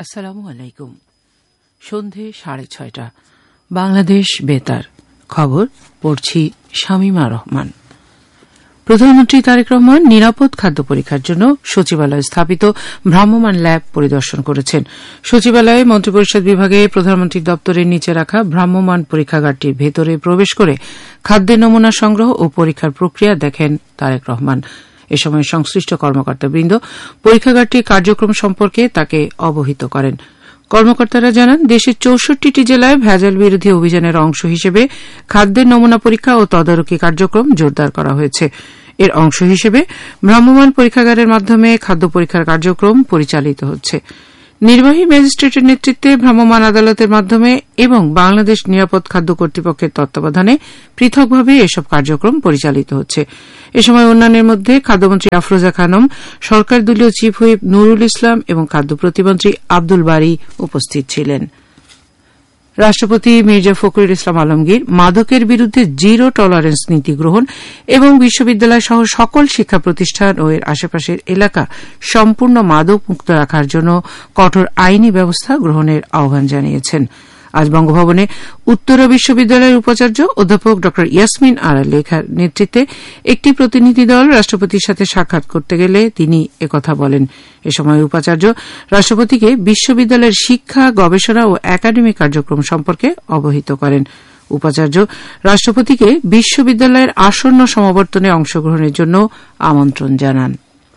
আসসালামু আলাইকুম। সন্ধে 6:30 বাংলাদেশ বেতার খবর পড়ছি শামীমা রহমান। প্রধানমন্ত্রী তারেক রহমান নিরাপদ খাদ্য পরীক্ষার জন্য সচিবালয়ে স্থাপিত ভ্রাম্যমাণ ল্যাব পরিদর্শন করেছেন। সচিবালয়ে মন্ত্রিপরিষদ বিভাগে প্রধানমন্ত্রীর দপ্তরের নিচে রাখা ভ্রাম্যমাণ পরীক্ষাগারটির ভেতরে প্রবেশ করে খাদ্যের নমুনা সংগ্রহ ও পরীক্ষার প্রক্রিয়া দেখেন তারেক রহমান। এ সময় সংশ্লিষ্ট কর্মকর্তাবৃন্দ পরীক্ষাগারটির কার্যক্রম সম্পর্কে তাকে অবহিত করেন। কর্মকর্তারা জানান, দেশের 64টি জেলায় ভেজাল বিরোধী অভিযানের অংশ হিসেবে খাদ্যের নমুনা পরীক্ষা ও তদারকি কার্যক্রম জোরদার করা হয়েছে। এর অংশ হিসেবে ভ্রাম্যমাণ পরীক্ষাগারের মাধ্যমে খাদ্য পরীক্ষার কার্যক্রম পরিচালিত হচ্ছে। নির্বাহী ম্যাজিস্ট্রেটের নেতৃত্বে ভ্রাম্যমাণ আদালতের মাধ্যমে এবং বাংলাদেশ নিরাপদ খাদ্য কর্তৃপক্ষের তত্ত্বাবধানে পৃথকভাবে এসব কার্যক্রম পরিচালিত হচ্ছে। এ সময় অন্যান্যের মধ্যে খাদ্যমন্ত্রী আফরোজা খানম, সরকার দলীয় চিফ হুইপ নুরুল ইসলাম এবং খাদ্য প্রতিমন্ত্রী আব্দুল বারী উপস্থিত ছিলেন। রাষ্ট্রপতি মির্জা ফখরুল ইসলাম আলমগীর মাদকের বিরুদ্ধে জিরো টলারেন্স নীতি গ্রহণ এবং বিশ্ববিদ্যালয় সহ সকল শিক্ষা প্রতিষ্ঠান ও এর আশেপাশের এলাকা সম্পূর্ণ মাদক মুক্ত রাখার জন্য কঠোর আইনি ব্যবস্থা গ্রহণের আহ্বান জানিয়েছেন। আজ বঙ্গভবনে উত্তরা বিশ্ববিদ্যালয়ের উপাচার্য অধ্যাপক ড ইয়াসমিন আরা লেখার নেতৃত্বে একটি প্রতিনিধি দল রাষ্ট্রপতির সাথে সাক্ষাৎ করতে গেলে তিনি একথা বলেন। এ সময় উপাচার্য রাষ্ট্রপতিকে বিশ্ববিদ্যালয়ের শিক্ষা, গবেষণা ও একাডেমিক কার্যক্রম সম্পর্কে অবহিত করেন। উপাচার্য রাষ্ট্রপতিকে বিশ্ববিদ্যালয়ের আসন্ন সমাবর্তনে অংশগ্রহণের জন্য আমন্ত্রণ জানান।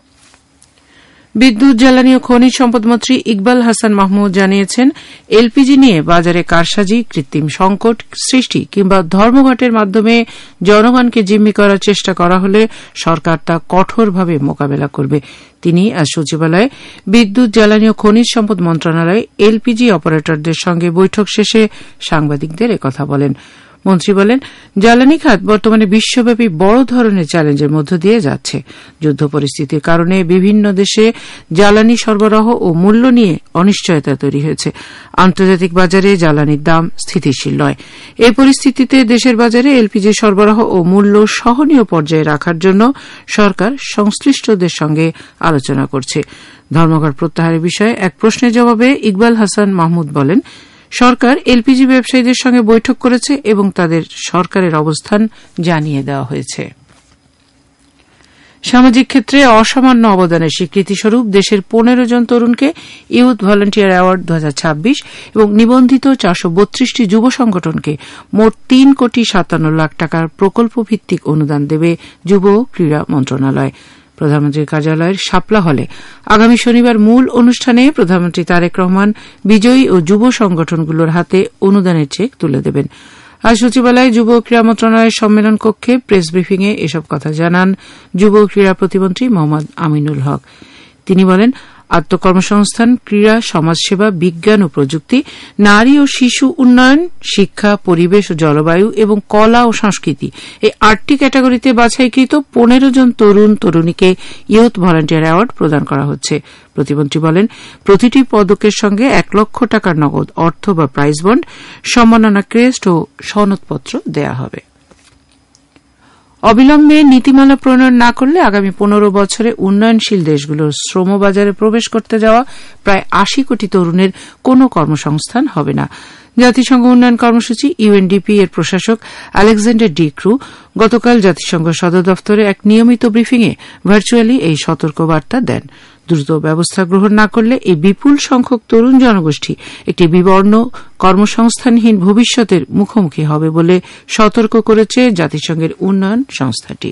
বিদ্যুৎ, জ্বালানি ও খনিজ সম্পদ মন্ত্রী ইকবাল হাসান মাহমুদ জানিয়েছেন, এলপিজি নিয়ে বাজারে কারসাজি, কৃত্রিম সংকট সৃষ্টি কিংবা ধর্মঘটের মাধ্যমে জনগণকে জিম্মি করার চেষ্টা করা হলে সরকার তা কঠোরভাবে মোকাবেলা করবে। তিনি আজ সচিবালয়ে বিদ্যুৎ, জ্বালানি ও খনিজ সম্পদ মন্ত্রণালয়ে এলপিজি অপারেটরদের সঙ্গে বৈঠক শেষে সাংবাদিকদের একথা বলেন। মন্ত্রী বলেন, জ্বালানি খাত বর্তমানে বিশ্বব্যাপী বড় ধরনের চ্যালেঞ্জের মধ্য দিয়ে যাচ্ছে। যুদ্ধ পরিস্থিতির কারণে বিভিন্ন দেশে জ্বালানি সরবরাহ ও মূল্য নিয়ে অনিশ্চয়তা তৈরি হয়েছে। আন্তর্জাতিক বাজারে জ্বালানির দাম স্থিতিশীল নয়। এই পরিস্থিতিতে দেশের বাজারে এলপিজি সরবরাহ ও মূল্য সহনীয় পর্যায়ে রাখার জন্য সরকার সংশ্লিষ্টদের সঙ্গে আলোচনা করছে। ধর্মঘট প্রত্যাহারের বিষয়ে এক প্রশ্নের জবাবে ইকবাল হাসান মাহমুদ বলেন, সরকার এলপিজি ব্যবসায়ীদের সঙ্গে বৈঠক করেছে এবং তাদের সরকারের অবস্থান জানিয়ে দেওয়া হয়েছে। সামাজিক ক্ষেত্রে অসামান্য অবদানের স্বীকৃতিস্বরূপ দেশের 15 জন তরুণকে ইউথ ভলান্টিয়ার অ্যাওয়ার্ড 2026 এবং নিবন্ধিত 432টি যুব সংগঠনকে মোট 3,57,00,000 টাকার প্রকল্প ভিত্তিক অনুদান দেবে যুব ক্রীড়া মন্ত্রণালয়। প্রধানমন্ত্রীর কার্যালয়ের শাপলা হলে আগামী শনিবার মূল অনুষ্ঠানে প্রধানমন্ত্রী তারেক রহমান বিজয়ী ও যুব সংগঠনগুলোর হাতে অনুদানের চেক তুলে দেবেন। আজ সচিবালয়ে যুব ক্রীড়া মন্ত্রণালয়ের সম্মেলন কক্ষে প্রেস ব্রিফিংয়ে এসব কথা জানান যুব ক্রীড়া প্রতিমন্ত্রী মোহাম্মদ আমিনুল হক। তিনি বলেন, আত্মকর্মসংস্থান, ক্রীড়া, সমাজসেবা, বিজ্ঞান ও প্রযুক্তি, নারী ও শিশু উন্নয়ন, শিক্ষা, পরিবেশ ও জলবায়ু এবং কলা ও সংস্কৃতি, এই 8টি ক্যাটাগরিতে বাছাইকৃত 15 জন তরুণ তরুণীকে ইয়ুথ ভলান্টিয়ার অ্যাওয়ার্ড প্রদান করা হচ্ছে। প্রতিমন্ত্রী বলেন, প্রতিটি পদকের সঙ্গে 1 লক্ষ টাকার নগদ অর্থ বা প্রাইজ বন্ড, সম্মাননা ক্রেস্ট ও সনদপত্র দেয়া হবে। অবিলম্বে নীতিমালা প্রণয়ন না করলে আগামী 15 বছরে উন্নয়নশীল দেশগুলোর শ্রমবাজারে প্রবেশ করতে যাওয়া প্রায় 80 কোটি তরুণের কোনো কর্মসংস্থান হবে না। জাতিসংঘ উন্নয়ন কর্মসূচি ইউএনডিপি এর প্রশাসক আলেকজান্ডার ডি ক্রু গতকাল জাতিসংঘ সদর দফতরে এক নিয়মিত ব্রিফিংয়ে ভার্চুয়ালি এই সতর্কবার্তা দেন। দ্রুত ব্যবস্থা গ্রহণ না করলে এই বিপুল সংখ্যক তরুণ জনগোষ্ঠী একটি বিবর্ণ, কর্মসংস্থানহীন ভবিষ্যতের মুখোমুখি হবে বলে সতর্ক করেছে জাতিসংঘের উন্নয়ন সংস্থাটি।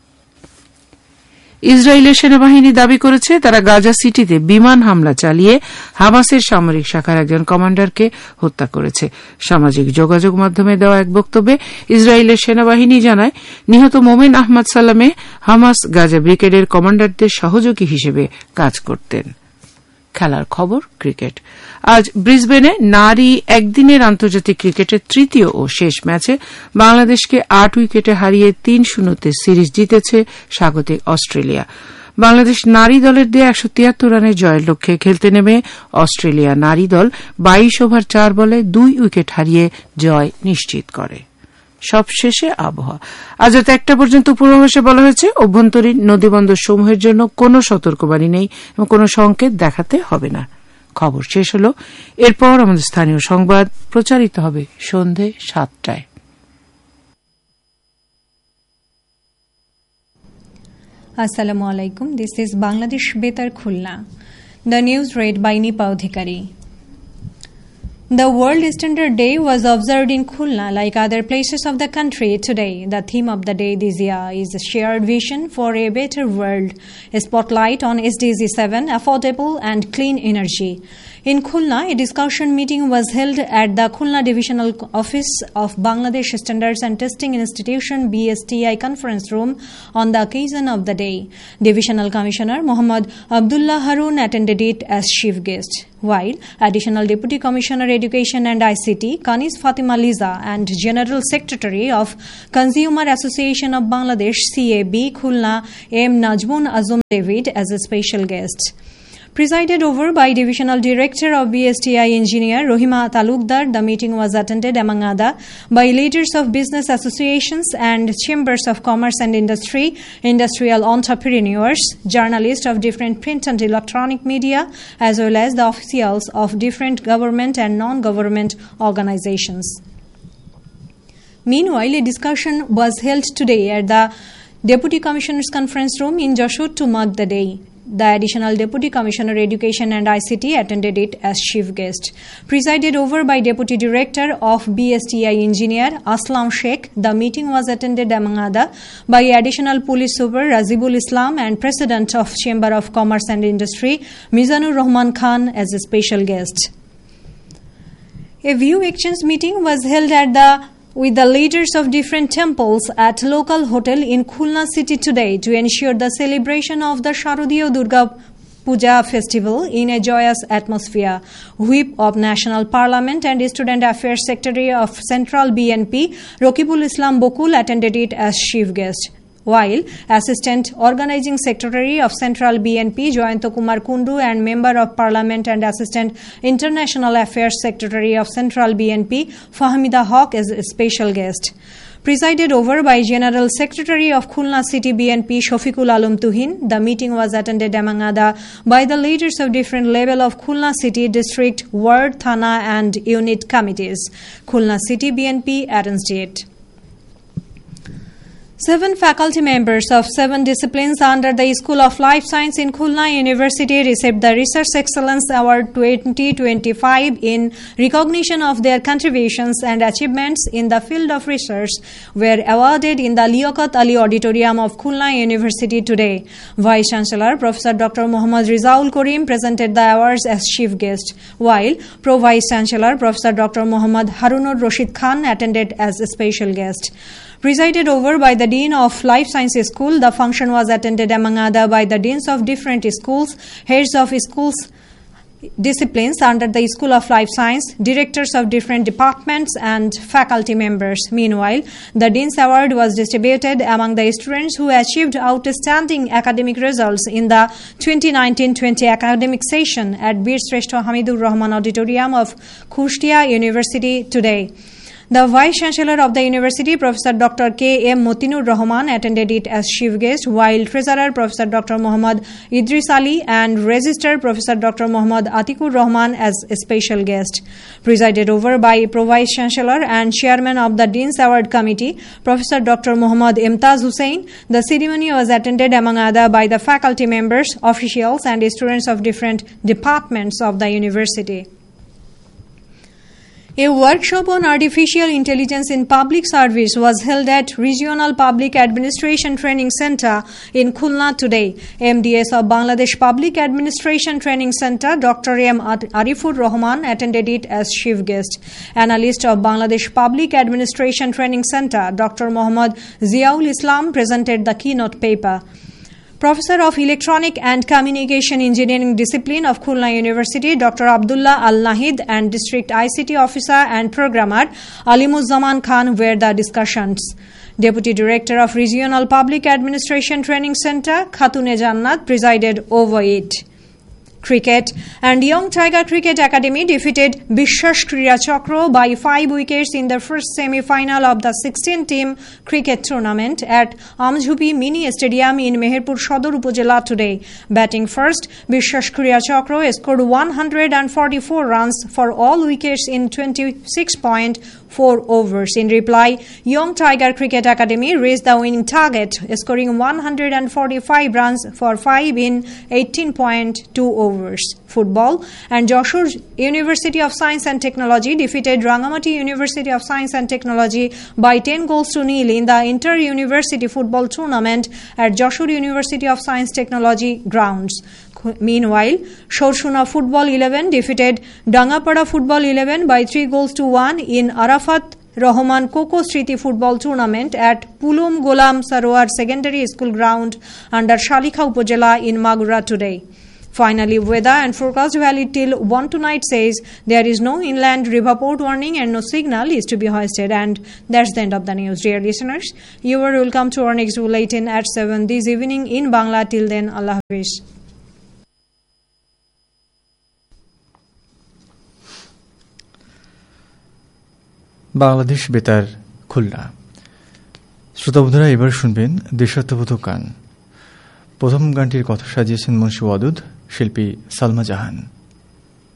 ইসরায়েলের সেনাবাহিনী দাবি করেছে, তারা গাজা সিটিতে বিমান হামলা চালিয়ে হামাসের সামরিক শাখার একজন কমান্ডারকে হত্যা করেছে। সামাজিক যোগাযোগ মাধ্যমে দেওয়া এক বক্তব্যে ইসরায়েলের সেনাবাহিনী জানায়, নিহত মোমেন আহমদ সালামে হামাস গাজা ব্রিগেডের কমান্ডারদের সহযোগী হিসেবে কাজ করতেন। খেলার খবর, ক্রিকেট। আজ ব্রিসবেনে নারী একদিনের আন্তর্জাতিক ক্রিকেটের তৃতীয় ও শেষ ম্যাচে বাংলাদেশকে 8 উইকেটে হারিয়ে 3-0 সিরিজ জিতেছে স্বাগতিক অস্ট্রেলিয়া। বাংলাদেশ নারী দলের দিয়ে 173 রানের জয়ের লক্ষ্যে খেলতে নেমে অস্ট্রেলিয়া নারী দল 22 ওভার 4 বলে 2 উইকেট হারিয়ে জয় নিশ্চিত করে। সবশেষে আবহাওয়া। আজ রাত 1টা পর্যন্ত পূর্বাভাসে বলা হয়েছে, অভ্যন্তরীণ নদীবন্দর সমূহের জন্য কোনো সতর্কবাণী নেই এবং কোনো সংকেত দেখাতে হবে না। খবর শেষ হল। এরপর আমাদের স্থানীয় সংবাদ প্রচারিত হবে সন্ধে 7টায়। Assalamu alaikum. This is Bangladesh Betar Khulna. The news read by Nipa Odhikari. The World Standard Day was observed in Khulna like other places of the country today. The theme of the day this year is Shared Vision for a Better World, a spotlight on SDG 7, affordable and clean energy. In Khulna, a discussion meeting was held at the Khulna Divisional Office of Bangladesh Standards and Testing Institution BSTI conference room on the occasion of the day. Divisional Commissioner Muhammad Abdullah Harun attended it as chief guest, while Additional Deputy Commissioner Education and ICT Kanis Fatima Liza and General Secretary of Consumer Association of Bangladesh CAB Khulna M. Najmun Azum David as a special guest. Presided over by Divisional Director of BSTI Engineer Rohima Talukdar, the meeting was attended among other by leaders of business associations and chambers of commerce and industry, industrial entrepreneurs, journalists of different print and electronic media, as well as the officials of different government and non-government organizations. Meanwhile, a discussion was held today at the Deputy Commissioner's Conference Room in Jashore to mark the day. The Additional Deputy Commissioner Education and ICT attended it as chief guest. Presided over by Deputy Director of BSTI Engineer Aslam Sheikh, the meeting was attended among other by Additional Police Super Razibul Islam and President of Chamber of Commerce and Industry Mizanur Rahman Khan as a special guest. A view exchange meeting was held with the leaders of different temples at local hotel in Khulna city today to ensure the celebration of the Sharadiya Durga Puja festival in a joyous atmosphere. Whip of National Parliament and Student Affairs Secretary of Central BNP Rokibul Islam Bokul attended it as chief guest, while Assistant Organizing Secretary of Central BNP Joyanto Kumar Kundu and Member of Parliament and Assistant International Affairs Secretary of Central BNP Fahmida Haq as a special guest. Presided over by General Secretary of Khulna City BNP Shofikul Alam Tuhin, the meeting was attended among other by the leaders of different level of Khulna City District, Ward, Thana and Unit Committees. Khulna City BNP arranged it. 7 faculty members of 7 disciplines under the School of Life Science in Khulna University received the Research Excellence Award 2025 in recognition of their contributions and achievements in the field of research were awarded in the Liaquat Ali Auditorium of Khulna University today. Vice Chancellor Professor Dr. Muhammad Rizaul Karim presented the awards as chief guest, while Pro Vice Chancellor Professor Dr. Muhammad Harunur Rashid Khan attended as a special guest. Presided over by the Dean of Life Sciences School, the function was attended among other by the deans of different schools, heads of schools disciplines under the School of Life Science, directors of different departments and faculty members. Meanwhile, the Dean's Award was distributed among the students who achieved outstanding academic results in the 2019-20 academic session at Bir Shrestha Hamidur Rahman Auditorium of Kushtia University today. The Vice Chancellor of the University, Professor Dr. K. M. Motinur Rahman, attended it as chief guest, while Treasurer Professor Dr. Muhammad Idris Ali and Registrar Professor Dr. Muhammad Atikur Rahman as a special guest. Presided over by Pro Vice Chancellor and Chairman of the Dean's Award Committee, Professor Dr. Muhammad Imtaz Hussain, the ceremony was attended among other by the faculty members, officials and students of different departments of the university. A workshop on artificial intelligence in public service was held at Regional Public Administration Training Center in Khulna today. MDS of Bangladesh Public Administration Training Center, Dr. M. Arifur Rahman, attended it as chief guest. Analyst of Bangladesh Public Administration Training Center, Dr. Muhammad Ziaul Islam, presented the keynote paper. Professor of Electronic and Communication Engineering Discipline of Khulna University, Dr. Abdullah Al-Nahid, and District ICT Officer and Programmer Alimuzzaman Khan were the discussions. Deputy Director of Regional Public Administration Training Center, Khatune Jannat, presided over it. Cricket and Young Tiger Cricket Academy defeated Bishwash Kriya Chakra by 5 wickets in the first semi-final of the 16-team cricket tournament at Amjhupi Mini Stadium in Meherpur Shodor Upojela today. Batting first, Bishwash Kriya Chakra scored 144 runs for all wickets in 26.4 overs. In reply, Young Tiger Cricket Academy raised the winning target, scoring 145 runs for 5 in 18.2 overs. Football and Joshua University of Science and Technology defeated Rangamati University of Science and Technology by 10-0 in the Inter-University Football Tournament at Joshua University of Science Technology grounds. Meanwhile, Shorshuna Football 11 defeated Dangapada Football 11 by 3-1 in Arafat Rahman Koko Sriti Football Tournament at Pulum Golam Sarwar Secondary School ground under Shalikha Upojela in Magura today. Finally, weather and forecast valid till 1 tonight says there is no inland river port warning and no signal is to be hoisted. And that's the end of the news. Dear listeners, you are welcome to our next bulletin at 7 this evening in Bangla. Till then, Allah Hafiz. Bangladesh বেতার খুলনা। শ্রোতাবন্ধুরা, এবার শুনবেন দেশাত্মবোধক গান। প্রথম গানটির কথা সাজিয়েছেন মুন্সি ওয়াদুদ, শিল্পী সালমা জাহান।